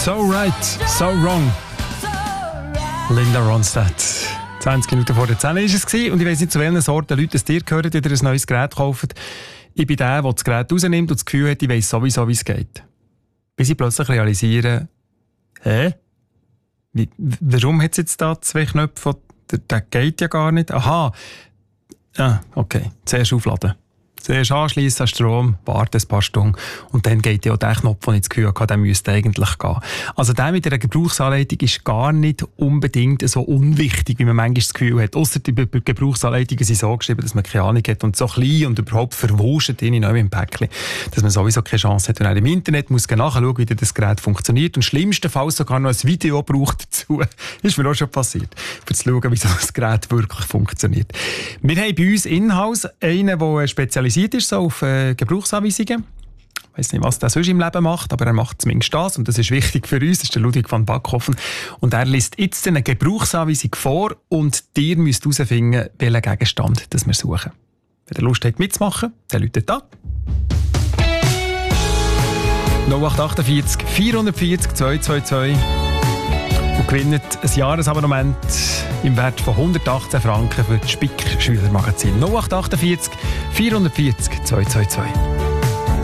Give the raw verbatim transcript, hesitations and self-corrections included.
So right, so wrong. Linda Ronstadt. zwanzig Minuten vor der zehn war es und ich weiss nicht, zu welchen Sorten Leute es dir gehört, die dir ein neues Gerät kaufen. Ich bin der, der das Gerät rausnimmt und das Gefühl hat, ich weiss sowieso, wie es geht. Bis ich plötzlich realisiere, hä? Wie, warum hat es jetzt da zwei Knöpfe? Der, der geht ja gar nicht. Aha. Ah, okay. Zuerst aufladen. Zuerst anschliessen an Strom, warten ein paar Stunden und dann geht ja auch der Knopf, den ich das Gefühl hatte, der müsste eigentlich gehen. Also der mit der Gebrauchsanleitung ist gar nicht unbedingt so unwichtig, wie man manchmal das Gefühl hat. Ausser die Gebrauchsanleitungen sind so geschrieben, dass man keine Ahnung hat und so klein und überhaupt verwurscht in einem Päckchen, dass man sowieso keine Chance hat. Und auch im Internet muss man nachschauen, wie das Gerät funktioniert und schlimmstenfalls sogar noch ein Video braucht dazu. Ist mir auch schon passiert, um zu schauen, wie so das Gerät wirklich funktioniert. Wir haben bei uns in-house einen, der spezialisiert ist so auf äh, Gebrauchsanweisungen. Ich weiss nicht, was der sonst im Leben macht, aber er macht zumindest das und das ist wichtig für uns. Das ist der Ludwig van Backhofen und er liest jetzt eine Gebrauchsanweisung vor und ihr müsst herausfinden, welchen Gegenstand das wir suchen. Wenn ihr Lust habt mitzumachen, dann läutet da. null acht acht vier vier vier zwei zwei zwei und gewinnt ein Jahresabonnement im Wert von hundertachtzehn Franken für das Spick Schülermagazin. null acht acht vier vier vier zwei zwei zwei.